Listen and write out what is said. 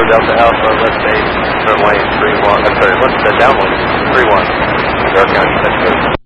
Delta Alpha, left base, runway 31, I'm sorry, left downwind 31, Dark County, touch base.